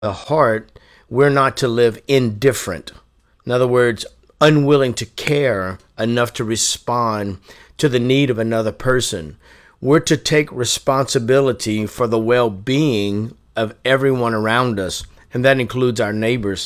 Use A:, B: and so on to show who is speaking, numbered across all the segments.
A: a heart, we're not to live indifferent. In other words, unwilling to care enough to respond to the need of another person. We're to take responsibility for the well-being of everyone around us, and that includes our neighbors.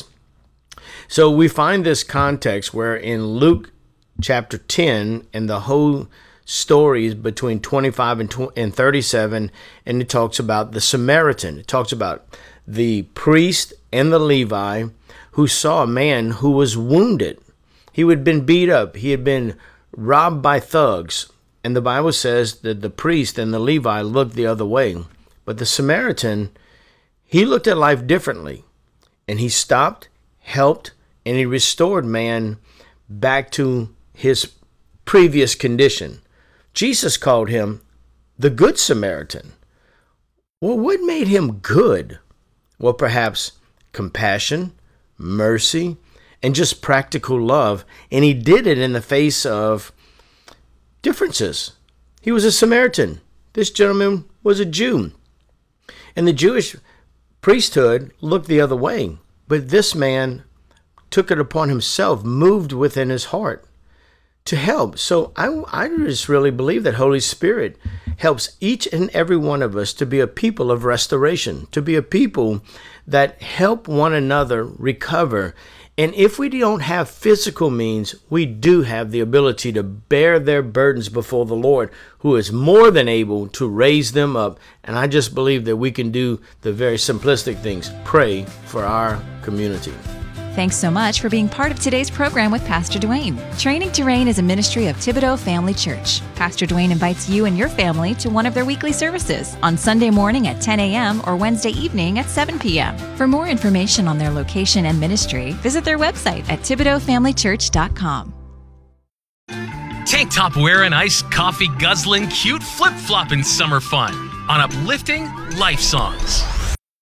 A: So we find this context where in Luke chapter 10, and the whole story is between 25 and 37, and it talks about the Samaritan. It talks about the priest and the Levi who saw a man who was wounded. He had been beat up. He had been robbed by thugs. And the Bible says that the priest and the Levi looked the other way. But the Samaritan, he looked at life differently. And he stopped, helped, and he restored man back to his previous condition. Jesus called him the Good Samaritan. Well, what made him good? Well, perhaps compassion, mercy, and just practical love. And he did it in the face of differences. He was a Samaritan. This gentleman was a Jew. And the Jewish priesthood looked the other way. But this man took it upon himself, moved within his heart to help. So I just really believe that Holy Spirit helps each and every one of us to be a people of restoration, to be a people that help one another recover. And if we don't have physical means, we do have the ability to bear their burdens before the Lord, who is more than able to raise them up. And I just believe that we can do the very simplistic things, pray for our community.
B: Thanks so much for being part of today's program with Pastor Dwayne. Training to Reign is a ministry of Thibodaux Family Church. Pastor Dwayne invites you and your family to one of their weekly services on Sunday morning at 10 a.m. or Wednesday evening at 7 p.m. For more information on their location and ministry, visit their website at ThibodauxFamilyChurch.com.
C: Tank top wearing, iced coffee guzzling, cute flip-flopping summer fun on uplifting life songs.